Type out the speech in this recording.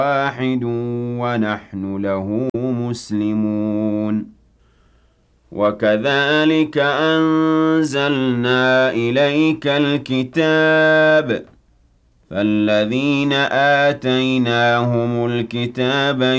واحد ونحن له مسلمون وكذلك أنزلنا إليك الكتاب فالذين آتيناهم الكتاب